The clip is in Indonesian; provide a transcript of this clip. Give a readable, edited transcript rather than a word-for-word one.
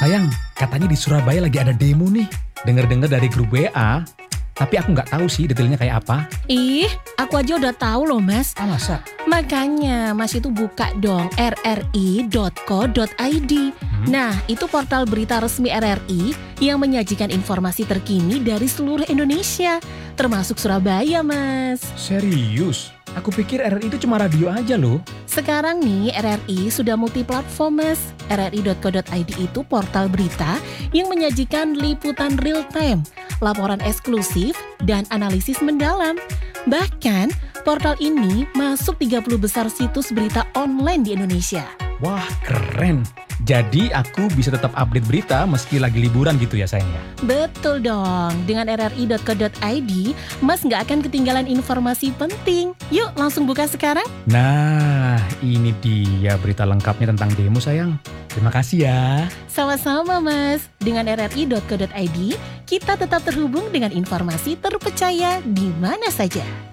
Sayang, katanya di Surabaya lagi ada demo nih. Dengar-dengar dari grup WA, tapi aku nggak tahu sih detailnya kayak apa. Ih, aku aja udah tahu loh Mas. Ah, masa? Makanya Mas itu buka dong rri.co.id. Nah, itu portal berita resmi RRI yang menyajikan informasi terkini dari seluruh Indonesia, termasuk Surabaya, Mas. Serius? Aku pikir RRI itu cuma radio aja loh. Sekarang nih, RRI sudah multiplatform, Mas. rri.co.id itu portal berita yang menyajikan liputan real time, laporan eksklusif, dan analisis mendalam. Bahkan, portal ini masuk 30 besar situs berita online di Indonesia. Wah, keren. Jadi aku bisa tetap update berita meski lagi liburan gitu ya sayangnya. Betul dong, dengan rri.co.id, Mas nggak akan ketinggalan informasi penting. Yuk langsung buka sekarang. Nah, ini dia berita lengkapnya tentang demo sayang. Terima kasih ya. Sama-sama Mas, dengan rri.co.id, kita tetap terhubung dengan informasi terpercaya di mana saja.